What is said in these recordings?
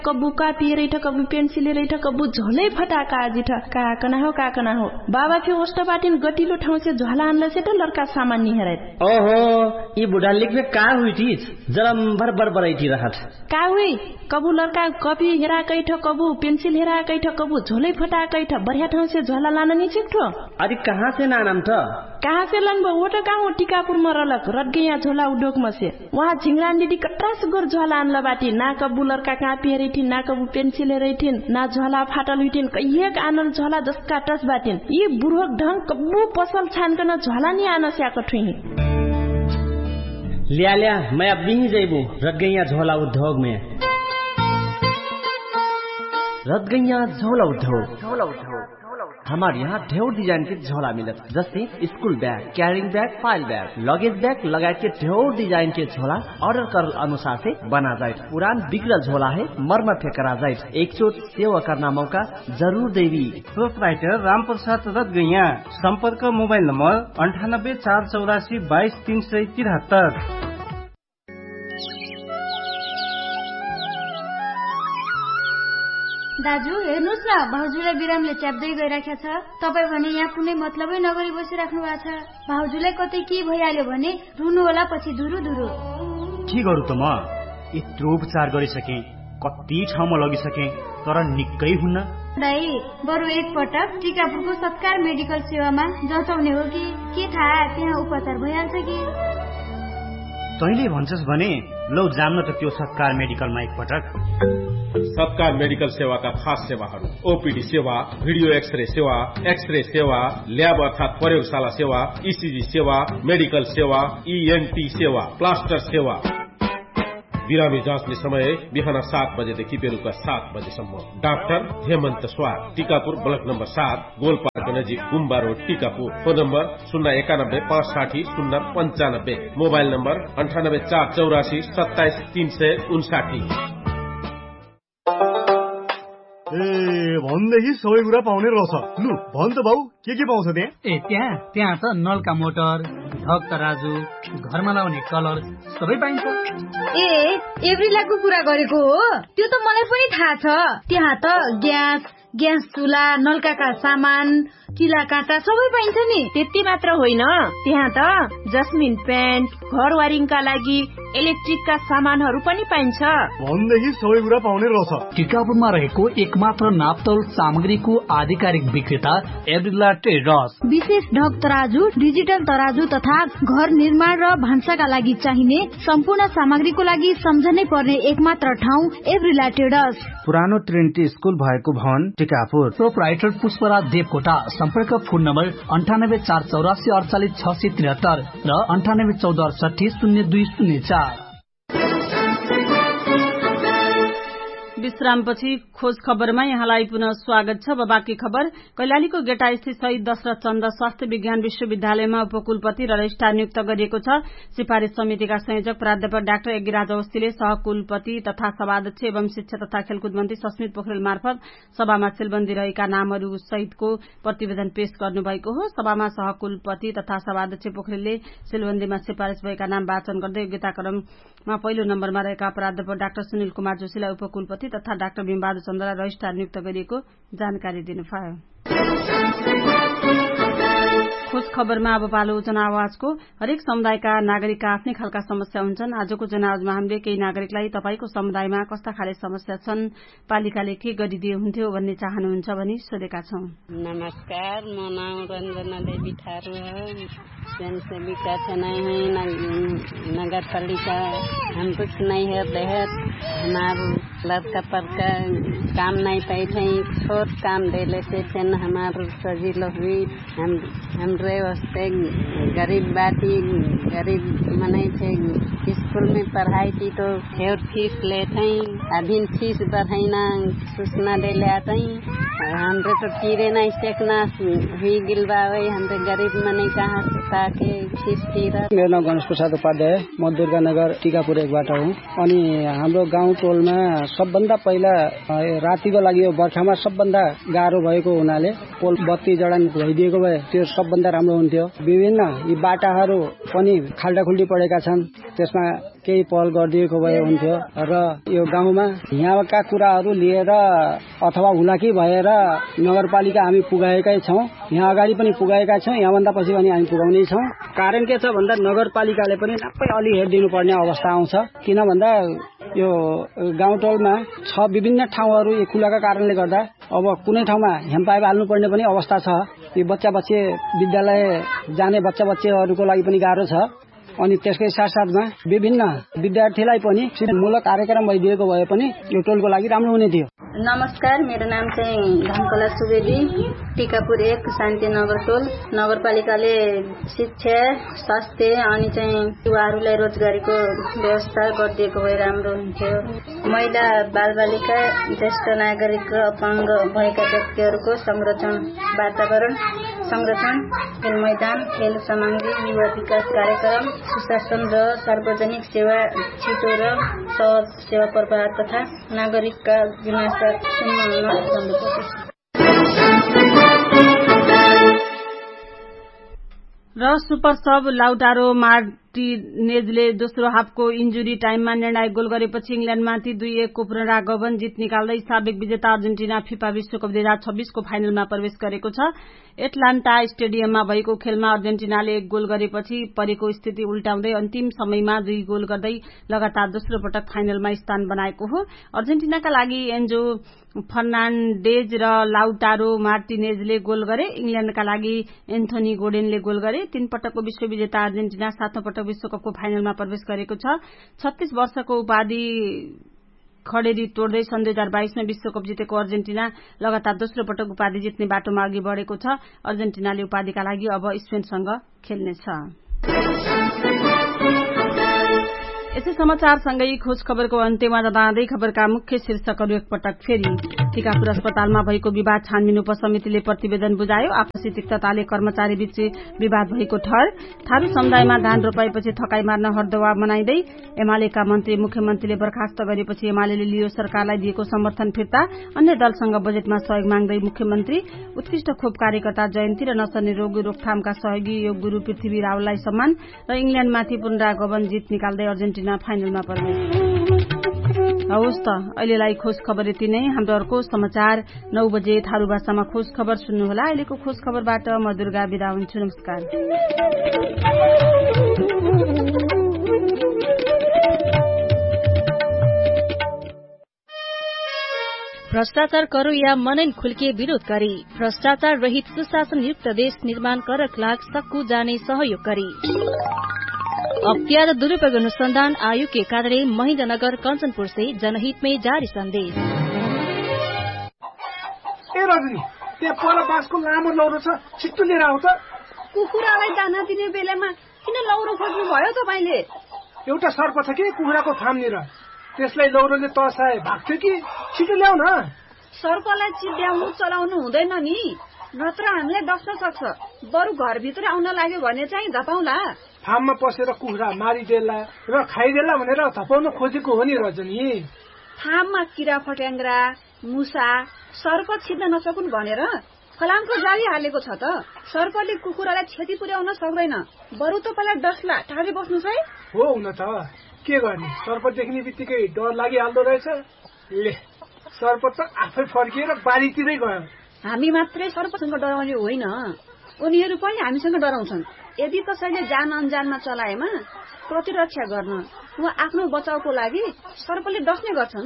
कबू कापी रही कबू पेंसिल रही कबू झोलै फटाका आजी काकना हो बाबा फिर ओस्टा बाटिन गटिलो ठाउँ से झोला आनला से तो लड़का सामान नहीं हराय ओहो ये बुढ़ा लिख में का हुई थी जरा भर बरबराई रहत का हुई कबू लड़का कॉपी हेरा कैठ कबू पेंसिल हेरा कैठ कबू झोलै फटा कैठ बढ़िया ठाउँ से झोला लाना नहीं सिक्ठो अरे कहाँ से नाम था कहाँ से लन वो तो कहाँ टीकापुर में रलक रट गया झोला उद्योग में से वहाँ झिंगरान दीदी कट्रास गोर झोला आनला बाटी ना कबू लड़का कापी हेरी थी ना कबू पेंसिल हेरी थी ना झोला फाटल हुई थी एक आनल झोला जसका टस बाटिन ये बुढ़ोक ढंग कबू पसल छान कर झोला नहीं आना से आकर ठुई लिया मैं अब भी जैबू रट गया झोला उद्योग में रट गया झोला उद्योग हमारे यहाँ ढेर डिजाइन के झोला मिलत जैसे school bag carrying bag file bag luggage bag लगाए के ढेर डिजाइन के झोला ऑर्डर कर अनुसार से बना जाए पुरान बिगड़ल झोला है मरम्मत करा जाए एक चोट सेवा करना मौका जरूर देवी प्रोपराइटर राम प्रसाद रत गैया संपर्क मोबाइल नंबर 9848422373। दाजु हेर्नुस् न भाउजूलाई बिरामले च्याप्दै गइराखेको छ तपाई भने यहाँ कुनै मतलबै नगरी बसिराख्नु भएको छ भाउजूलाई कतै के भइहाल्यो भने रुनु होला पछि धुरु के गरु त म यत्रो उपचार गरिसके कति ठाउँमा लगिसके तर निकै हुन्न दाइ बरु एक पटक टीकापुरको सत्कार मेडिकल सेवामा जचाउने हो कि के थाहा त्यहाँ उपचार भइहाल्छ कि तैले भन्छस् भने लौ जान्न त त्यो सत्कार मेडिकलमा एक पटक सत्कार मेडिकल सेवाका खास सेवाहरू ओपीडी सेवा भिडियो एक्सरे सेवा ल्याब अर्थात प्रयोगशाला सेवा ईसीजी सेवा मेडिकल सेवा ईएनटी सेवा प्लास्टर सेवा बिरामी जाँच्ने समय बिहान 7 बजेदेखि बेलुका 7 बजेसम्म डाक्टर हेमन्त स्वार टीकापुर ब्लक नम्बर 7 गोलपार्क नजिक गुम्बा road Tikapur phone number 091560095 mobile number 9848847359 भनेदेखि सबै कुरा पाउने रहेछ लु भन् त भाउ के पाउँछ त्यहाँ त्यहाँ त नलका मोटर ढक तराजु घरमा लाउने कलर सबै पाइन्छ एभ्रिलाको कुरा गरेको हो त्यो त मलाई पनि थाहा छ त्यहाँ त ग्यास चुला नलकाका सामान किला काँटा सबै पाइन्छ नि त्यति मात्र होइन त्यहाँ त जस्मिन पेन्ट घर वायरिङका लागि इलेक्ट्रिकका सामानहरू पनि पाइन्छ भनेदेखि सबै कुरा पाउने रहेछ टिकापुरमा रहेको एकमात्र नापतोल सामग्रीको आधिकारिक विक्रेता एभ्रिला ट्रेडर्स विशेष ढक तराजु डिजिटल तराजु तथा घर निर्माण र भान्साका लागि चाहिने सम्पूर्ण सामग्रीको लागि सम्झनै पर्ने एकमात्र ठाउँ एभ्रिला ट्रेडर्स पुरानो ट्रिनिटी स्कुल भएको भवन टिकापुर प्रोपराइटर पुष्पराज देवकोटा सम्पर्क फोन नम्बर 9848486673 र 9814680204। विश्रामपछि खोज खबरमा यहाँलाई पुनः स्वागत छ। बाँकी खबर कैलालीको गेटा स्थित शहीद दशरथ चन्द स्वास्थ्य विज्ञान विश्वविद्यालयमा उपकुलपति र रजिस्ट्रार नियुक्त गरिएको छ। सिफारिश समितिका संयोजक प्राध्यापक डाक्टर यज्ञराज अवस्थीले सहकुलपति तथा सभाध्यक्ष एवं शिक्षा तथा खेलकुद मन्त्री सस्मित पोखरेल मार्फत सभामा सेलबन्दी रहेका नामहरू सहितको प्रतिवेदन पेश गर्नुभएको हो। सभामा सहकुलपति तथा सभाध्यक्ष पोखरेलले सेलबन्दीमा सिफारिश भएका नाम वाचन गर्दै योग्यता क्रममा पहिलो नम्बरमा रहेका प्राध्यापक डाक्टर सुनिल कुमार जोशीलाई उपकुलपति तथा डाक्टर भीमबहादुर चन्द्रलाई रजिस्ट्रार नियुक्त गरिएको जानकारी दिनुभयो। खोज खबरमा अब पालो जनआवाजको। हरेक समुदायका नागरिकका आफ्नै खालका समस्या हुन्छन्। आजको जनआवाजमा हामीले केही नागरिकलाई तपाईको समुदायमा कस्ता खाले समस्या छन्, पालिकाले के गरिदिए हुन्थ्यो भन्ने चाहनुहुन्छ भनी सोधेका छौं। नमस्कार, म नाम रञ्जना देवी थारू हो। जनसेविका चुनाई है नगर पालिका। हम कुछ नहीं है बेहद हमारे लड़का पड़का काम नहीं पाई थे, छोट काम दे लेते थे हमारे सजिलो हुई। हमरे वास्ते गरीब बाती गरीब मने थे। स्कूल में पढ़ाई थी तो हेर फीस लेते, अभी फीस बढ़ाईना सूचना दे ले आते। हमरे तो कीरे नहीं सेकना हुई गिलबावे। हमरे गरीब मने कहाँ से ताके फीस तीरा। मेरो नाम गणेश प्रसाद उपाध्याय, म दुर्गानगर टीकापुर एकबाट हुँ। अनि हाम्रो गाउँ टोलमा सबभन्दा पहिला रातिको लागि बर्खामा सबभन्दा गाह्रो भएको हुनाले पोल बत्ती जडान भइदिएको भए त्यो सबभन्दा राम्रो हुन्थ्यो। विभिन्न यी बाटाहरू पनि खाल्डाखुल्डी परेका छन्, त्यसमा केही पहल गरिदिएको भए हुन्थ्यो र यो गाउँमा यहाँका कुराहरू लिएर अथवा हुलाकी भएर नगरपालिका हामी पुगाएकै छौँ, यहाँ अगाडि पनि पुगाएका छौँ, यहाँभन्दा पछि पनि हामी पुगाउने छौँ। कारण के छ भन्दा नगरपालिकाले पनि नाप्पै अलि हेरिदिनु पर्ने अवस्था आउँछ। किन भन्दा यो गाउँटोलमा 6 विभिन्न ठाउँहरू यो खुलाका कारणले गर्दा अब कुनै ठाउँमा हेम्पाइप हाल्नुपर्ने पनि अवस्था छ। यो बच्चे विद्यालय जाने बच्चाहरूको लागि पनि गाह्रो छ। अनि त्यसकै साथसाथमा विभिन्न विद्यार्थीलाई पनि मूलक कार्यक्रम भइदिएको भए पनि यो टोलको लागि राम्रो हुने थियो। नमस्कार, मेरो नाम चाहिँ धनकला सुवेदी, टिकापुर 1 शान्तिनगर टोल। नगरपालिकाले शिक्षा, स्वास्थ्य अनि चाहिँ युवाहरूलाई रोजगारीको व्यवस्था गरिदिएको भए राम्रो हुन्थ्यो। महिला, बालबालिका, ज्येष्ठ नागरिक र अपाङ्ग भएका व्यक्तिहरूको संरक्षण, वातावरण संरक्षण, खेल मैदान, खेल सामग्री, युवा विकास कार्यक्रम, सुशासन र सार्वजनिक सेवा छिटो र सहज सेवा प्रवाह तथा नागरिकका गुणस्तर सम्मान गर्नुपर्छ। र सुपर सब लाउटारो मार्टिनेजले दोस्रो हाफको इन्जुरी टाइममा निर्णायक गोल गरेपछि इङ्ल्याण्डमाथि 2-1 को पुनरागमन जित निकाल्दै साबिक विजेता अर्जेन्टिना फिफा विश्वकप 2026 को फाइनलमा प्रवेश गरेको छ। एटलान्टा स्टेडियममा भएको खेलमा अर्जेन्टिनाले 1 गोल गरेपछि परेको स्थिति उल्टाउँदै अन्तिम समयमा 2 गोल गर्दै लगातार दोस्रो पटक फाइनलमा स्थान बनाएको हो। अर्जेन्टिनाका लागि एन्जो फर्नान्डेज र लाउटारो मार्टिनेजले गोल गरे। इङ्ल्याण्डका लागि एन्थोनी गोर्डेनले गोल गरे। 3 पटकको विश्व विजेता अर्जेन्टिना 7औं पटक विश्वकपको फाइनलमा प्रवेश गरेको छ। 36 वर्षको उपाधि खडेरी तोड्दै सन् 2022 मा विश्वकप जितेको अर्जेन्टिना लगातार दोस्रो पटक उपाधि जित्ने बाटोमा अघि बढ़ेको छ। अर्जेन्टिनाले उपाधिका लागि अब स्पेनसँग खेल्नेछ। यसै समाचारसँगै खोज खबरको अन्त्यमा जाँदै खबरका मुख्य शीर्षकहरू एकपटक फेरि। टीकापुर अस्पतालमा भएको विवाद छानबिन उपसमितिले प्रतिवेदन बुझायो। आपसी तिक्तताले कर्मचारी बीच विवाद भएको ठहर। थारू समुदायमा धान रोपाएपछि थकाई मार्न हरदवा मनाइँदै एमालेका मन्त्री मुख्यमन्त्रीले बर्खास्त गरेपछि एमाले लियो सरकारलाई दिएको समर्थन फिर्ता। अन्य दलसँग बजेटमा सहयोग माग्दै मुख्यमन्त्री। उत्कृष्ट खोप कार्यकर्ता जयन्ती र नसर्ने रोग रोकथामका सहयोगी योग गुरू पृथ्वी रावललाई सम्मान र इङ्ल्याण्डमाथि पुनरागमन जित निकाल्दै अर्जेन्टिना फाइनलमा प्रवेश। हवस् त अहिलेलाई खोज खबर यति नै। हाम्रो अर्को समाचार 9 बजे थारू भाषामा खोज खबर सुन्नुहोला। अहिलेको खोज खबरबाट म दुर्गा बिदा हुन्छु। नमस्कार। भ्रष्टाचार करो या मनैन खुल्के विरोध गरी भ्रष्टाचार रहित सुशासन युक्त देश निर्माण करक लाग सक्कु जाने सहयोग गरी अख्तियार दुरुपयोग अनुसंधान आयोग के कार्यालय महेन्द्रनगर कंचनपुर से जनहित में जारी संदेश। ए रजनी, त्यहाँ पर बाँसको लामो लौरो छ, छिट्टो लिएर आऊ त। कुखुरालाई दाना दिने बेलामा किन लौरो खोज्नु भयो तपाईले? एउटा सर्प छ कि कुखुराको फार्मनिर, त्यसलाई लौरोले तर्साए भाग्थ्यो कि। छिटो ल्याउ न। सर्पलाई चिड्याउनु चलाउनु हुँदैन नि, नत्र हामीलाई डस्न सक्छ। बरु घरभित्र आउन लाग्यो भने चाहिँ धपाउला। फार्ममा पसेर कुखुरा मारिदेला र खाइदेला भनेर धपाउन खोजेको हो नि रजनी। फार्ममा किरा फट्याङ्ग्रा, मुसा, सर्प छिर्न नसकुन् भनेर फलामको जाली हालेको छ त। सर्पले कुखुरालाई क्षति पुर्याउन सक्दैन, बरु तपाईँलाई डस्ला। टाढै बस्नुहोस् है। हो हुन त के गर्ने, सर्प देख्ने बित्तिकै डर लागिहाल्दो रहेछ। ले, सर्प त आफै फर्किएर बारीतिरै गयो। हामी मात्रै सर्पसँग डराउने होइन, उनीहरू पनि हामीसँग डराउँछन्। यदि कसैले जान अनजानमा चलाएमा प्रतिरक्षा गर्न वा आफ्नो बचाउको लागि सर्पले डस्ने गर्छन्।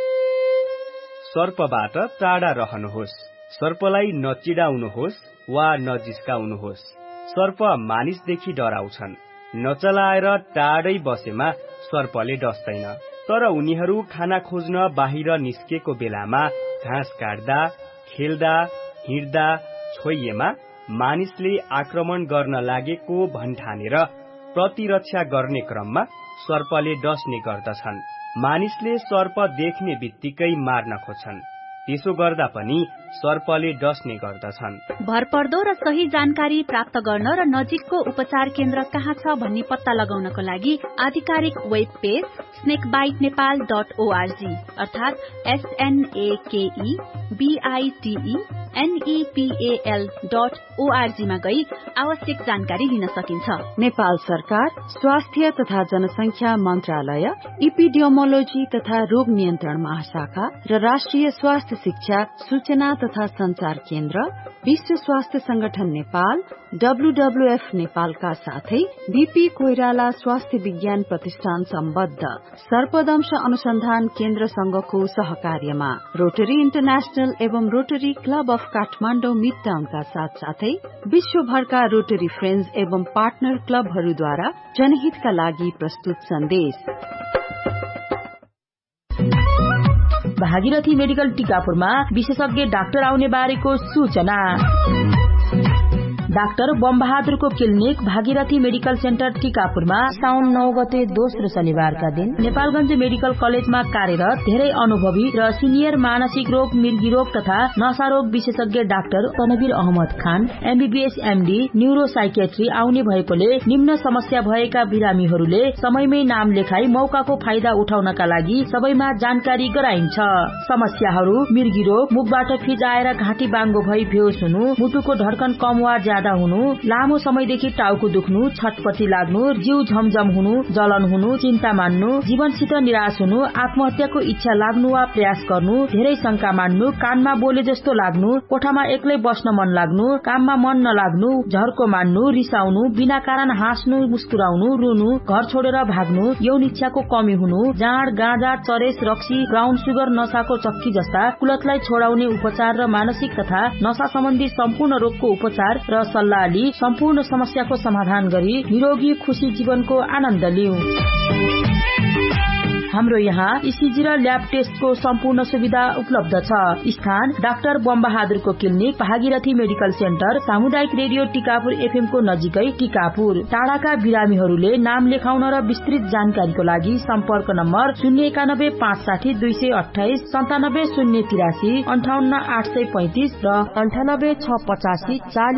सर्पबाट टाढा रहनुहोस्। सर्पलाई नचिडाउनुहोस् वा नजिस्काउनुहोस्। सर्प मानिसदेखि डराउँछन्। नचलाएर टाढै बसेमा सर्पले डस्दैन, तर उनीहरू खाना खोज्न बाहिर निस्केको बेलामा घाँस काट्दा, खेल्दा, हिँड्दा छोइएमा मानिसले आक्रमण गर्न लागेको भन्ठानेर प्रतिरक्षा गर्ने क्रममा सर्पले डस्ने गर्दछन्। मानिसले सर्प देख्ने बित्तिकै मार्न खोज्छन्, त्यसो गर्दा पनि सर्पले डस्ने गर्दछन्। भरपर्दो र सही जानकारी प्राप्त गर्न र नजिकको उपचार केन्द्र कहाँ छ भन्ने पत्ता लगाउनको लागि आधिकारिक वेब पेज snakebitenepal.org अर्थात SNAKEBITE nepal.org मा गई आवश्यक जानकारी लिन सकिन्छ। नेपाल सरकार स्वास्थ्य तथा जनसंख्या मन्त्रालय, इपिडियोमोलोजी तथा रोग नियन्त्रण महाशाखा र राष्ट्रिय स्वास्थ्य शिक्षा सूचना तथा संचार केन्द्र, विश्व स्वास्थ्य संगठन नेपाल, WWF नेपालका साथै बीपी कोइराला स्वास्थ्य विज्ञान प्रतिष्ठान सम्बद्ध सर्पदंश अनुसन्धान केन्द्र संघको सहकार्यमा रोटरी इन्टरनेशनल एवं रोटरी क्लब अफ काठमाडौँ मिडटाउनका साथसाथै विश्वभरका रोटरी फ्रेन्ड्स एवं पार्टनर क्लबहरूद्वारा जनहितका लागि प्रस्तुत सन्देश। भागीरथी मेडिकल टीकापुरमा विशेषज्ञ डाक्टर आउने बारेको सूचना। Doctor बमबहादुरको clinic Bhagirathi medical centre टीकापुरमा साउन 9 गते दोस्रो शनिबारका दिन नेपालगञ्ज मेडिकल कलेजमा कार्यरत धेरै अनुभवी र सिनियर मानसिक रोग, मिर्गी रोग तथा नशा रोग विशेषज्ञ डाक्टर तनवीर अहमद खान MBBS MD न्यूरोसाइकेट्री आउने भएकोले निम्न समस्या भएका बिरामीहरूले समयमै नाम लेखाई मौकाको फाइदा उठाउनका लागि सबैमा जानकारी गराइन्छ। समस्याहरू मिर्गी रोग, मुखबाट फिज आएर घाँटी बाङ्गो भई बेहोस हुनु, मुटुको धड्कन कम वा ज्यादा हुनु, लामो समयदेखि टाउको दुख्नु, छटपटी लाग्नु, जिउ झमझम हुनु, जलन हुनु, चिन्ता मान्नु, जीवनसित निराश हुनु, आत्महत्याको इच्छा लाग्नु वा प्रयास गर्नु, धेरै शंका मान्नु, कानमा बोले जस्तो लाग्नु, कोठामा एक्लै बस्न मन लाग्नु, काममा मन नलाग्नु, झर्को मान्नु, रिसाउनु, बिना कारण हाँस्नु, मुस्कुराउनु, रुनु, घर छोडेर भाग्नु, यौन इच्छाको कमी हुनु, जाँड, गाँजा, चरेस, रक्सी, ब्राउन सुगर, नशाको चक्की जस्ता कुलतलाई छोडाउने उपचार र मानसिक तथा नशा सम्बन्धी सम्पूर्ण रोगको उपचार र सल्लाह लिई सम्पूर्ण समस्याको समाधान गरी निरोगी खुशी जीवनको आनन्द लिऊ। हाम्रो यहाँ ECG र ल्याब टेस्टको सम्पूर्ण सुविधा उपलब्ध छ। स्थान doctor बमबहादुरको clinic Bhagirathi medical centre, सामुदायिक रेडियो टिकापुर FM को नजिकै टिकापुर। टाढाका बिरामीहरूले नाम लेखाउन र विस्तृत जानकारीको लागि सम्पर्क नम्बर 091 560 228 97 083 58 835 र 98 685 40